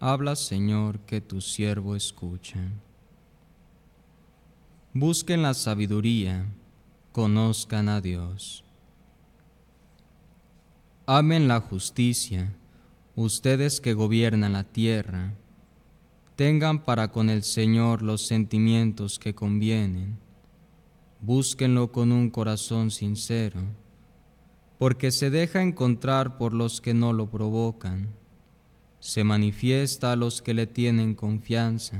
Habla, Señor, que tu siervo escucha. Busquen la sabiduría, conozcan a Dios. Amen la justicia, ustedes que gobiernan la tierra. Tengan para con el Señor los sentimientos que convienen. Búsquenlo con un corazón sincero, porque se deja encontrar por los que no lo provocan. Se manifiesta a los que le tienen confianza.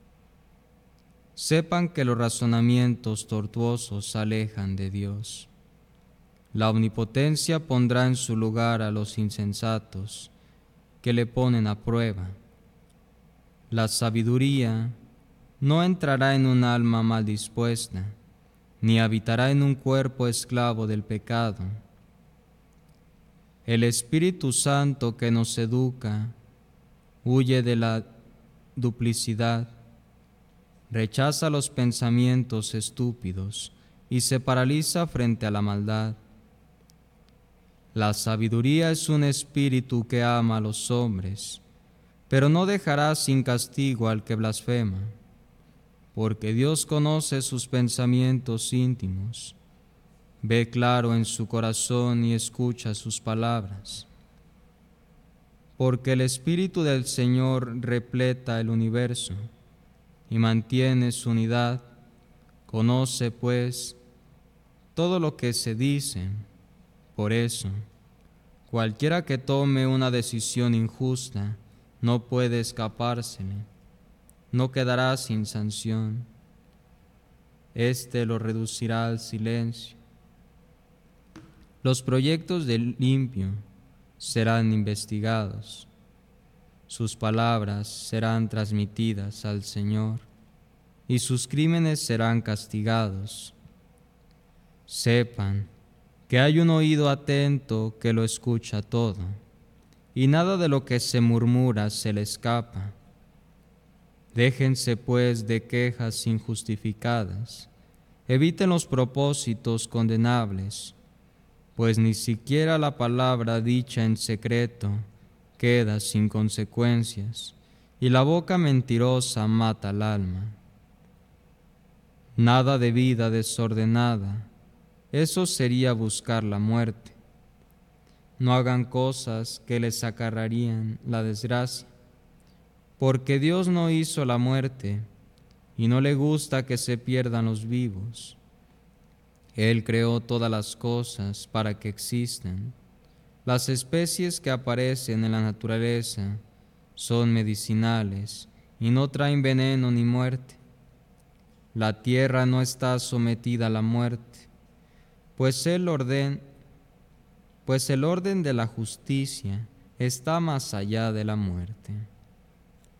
Sepan que los razonamientos tortuosos alejan de Dios. La omnipotencia pondrá en su lugar a los insensatos, que le ponen a prueba. La sabiduría no entrará en un alma mal dispuesta, ni habitará en un cuerpo esclavo del pecado. El Espíritu Santo que nos educa huye de la duplicidad, rechaza los pensamientos estúpidos y se paraliza frente a la maldad. La sabiduría es un espíritu que ama a los hombres, pero no dejará sin castigo al que blasfema, porque Dios conoce sus pensamientos íntimos, ve claro en su corazón y escucha sus palabras. Porque el Espíritu del Señor repleta el universo y mantiene su unidad, conoce pues todo lo que se dice. Por eso, cualquiera que tome una decisión injusta no puede escapársele, no quedará sin sanción. Éste lo reducirá al silencio. Los proyectos del impío serán investigados, sus palabras serán transmitidas al Señor y sus crímenes serán castigados. Sepan que hay un oído atento que lo escucha todo, y nada de lo que se murmura se le escapa. Déjense pues de quejas injustificadas, eviten los propósitos condenables, pues ni siquiera la palabra dicha en secreto queda sin consecuencias, y la boca mentirosa mata al alma. Nada de vida desordenada, eso sería buscar la muerte. No hagan cosas que les acarrearían la desgracia, porque Dios no hizo la muerte y no le gusta que se pierdan los vivos. Él creó todas las cosas para que existan. Las especies que aparecen en la naturaleza son medicinales y no traen veneno ni muerte. La tierra no está sometida a la muerte, pues el orden de la justicia está más allá de la muerte.